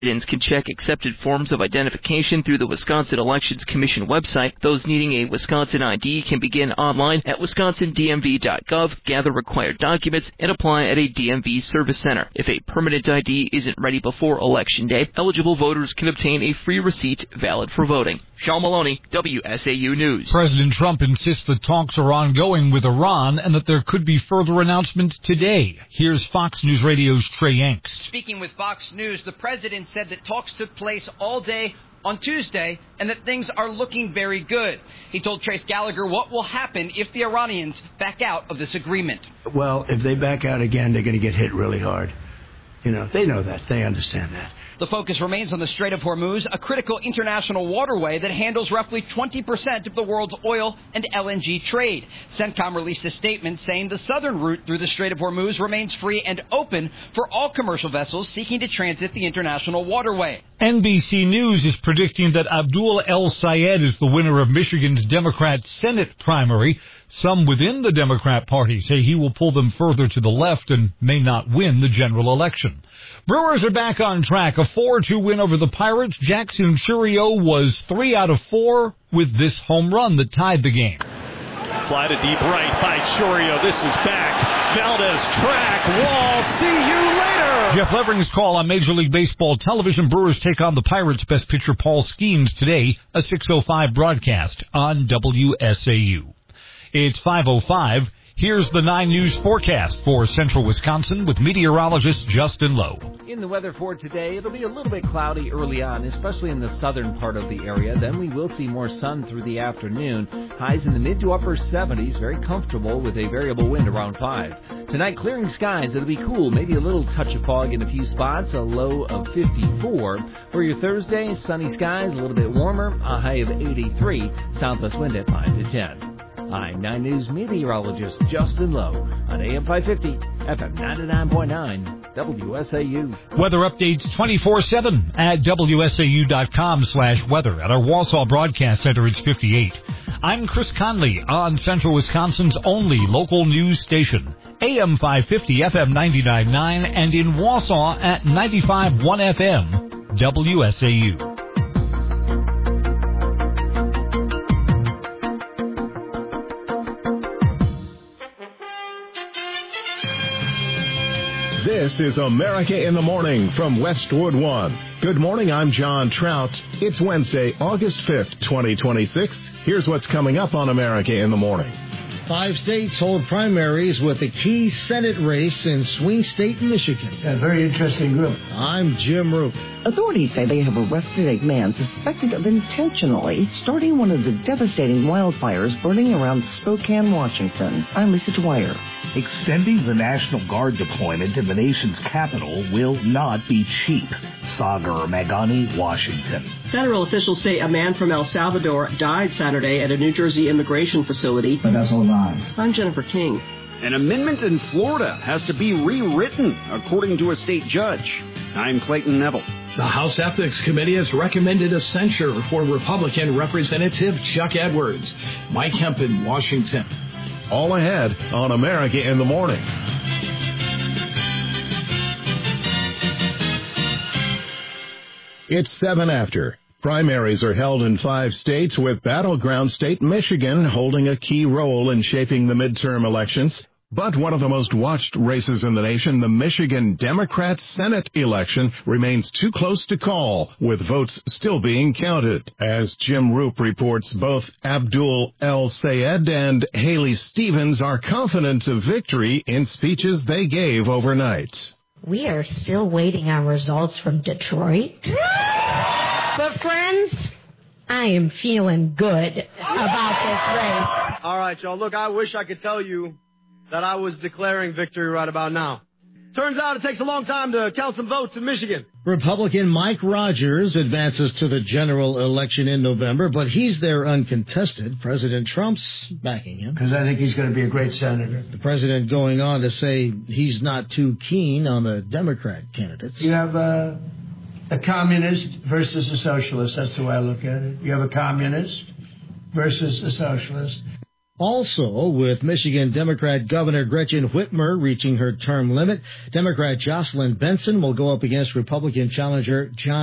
Candidates can check accepted forms of identification through the Wisconsin Elections Commission website. Those needing a Wisconsin ID can begin online at wisconsindmv.gov, gather required documents, and apply at a DMV service center. If a permanent ID isn't ready before Election Day, eligible voters can obtain a free receipt valid for voting. Sean Maloney, WSAU News. President Trump insists that talks are ongoing with Iran and that there could be further announcements today. Here's Fox News Radio's Trey Yanks. Speaking with Fox News, the president said that talks took place all day on Tuesday and that things are looking very good. He told Trace Gallagher what will happen if the Iranians back out of this agreement. Well, if they back out again, they're going to get hit really hard. You know, they know that. They understand that. The focus remains on the Strait of Hormuz, a critical international waterway that handles roughly 20% of the world's oil and LNG trade. CENTCOM released a statement saying the southern route through the Strait of Hormuz remains free and open for all commercial vessels seeking to transit the international waterway. NBC News is predicting that Abdul El-Sayed is the winner of Michigan's Democrat Senate primary. Some within the Democrat Party say he will pull them further to the left and may not win the general election. Brewers are back on track. A 4-2 win over the Pirates. Jackson Chourio was 3 out of 4 with this home run that tied the game. Fly to deep right by Chourio. This is back. Valdez track. Wall. See you later. Jeff Levering's call on Major League Baseball television. Brewers take on the Pirates' best pitcher Paul Skeens today. A 6:05 broadcast on WSAU. It's 5:05. Here's the 9 News forecast for central Wisconsin with meteorologist Justin Lowe. In the weather for today, it'll be a little bit cloudy early on, especially in the southern part of the area. Then we will see more sun through the afternoon. Highs in the mid to upper 70s, very comfortable with a variable wind around 5. Tonight, clearing skies. It'll be cool, maybe a little touch of fog in a few spots, a low of 54. For your Thursday, sunny skies, a little bit warmer, a high of 83. Southwest wind at 5 to 10. I'm 9 News meteorologist Justin Lowe on AM 550, FM 99.9, WSAU. Weather updates 24/7 at WSAU.com/weather. At our Wausau Broadcast Center, it's 58. I'm Chris Conley on Central Wisconsin's only local news station, AM 550, FM 99.9, and in Wausau at 95.1 FM, WSAU. This is America in the Morning from Westwood One. Good morning, I'm John Trout. It's Wednesday, August 5th, 2026. Here's what's coming up on America in the Morning. 5 states hold primaries with a key Senate race in swing state Michigan. A very interesting group. I'm Jim Roop. Authorities say they have arrested a man suspected of intentionally starting one of the devastating wildfires burning around Spokane, Washington. I'm Lisa Dwyer. Extending the National Guard deployment in the nation's capital will not be cheap. Sagar Magani, Washington. Federal officials say a man from El Salvador died Saturday at a New Jersey immigration facility. But that's all lies. I'm Jennifer King. An amendment in Florida has to be rewritten, according to a state judge. I'm Clayton Neville. The House Ethics Committee has recommended a censure for Republican Representative Chuck Edwards. Mike Hempen, Washington. All ahead on America in the Morning. It's 7 after. Primaries are held in 5 states, with battleground state Michigan holding a key role in shaping the midterm elections. But one of the most watched races in the nation, the Michigan Democrat Senate election, remains too close to call, with votes still being counted. As Jim Roop reports, both Abdul El-Sayed and Haley Stevens are confident of victory in speeches they gave overnight. We are still waiting on results from Detroit. But friends, I am feeling good about this race. All right, y'all. Look, I wish I could tell you that I was declaring victory right about now. Turns out it takes a long time to count some votes in Michigan. Republican Mike Rogers advances to the general election in November, but he's there uncontested. President Trump's backing him. Because I think he's going to be a great senator. The president going on to say he's not too keen on the Democrat candidates. You have a communist versus a socialist. That's the way I look at it. You have a communist versus a socialist. Also, with Michigan Democrat Governor Gretchen Whitmer reaching her term limit, Democrat Jocelyn Benson will go up against Republican challenger John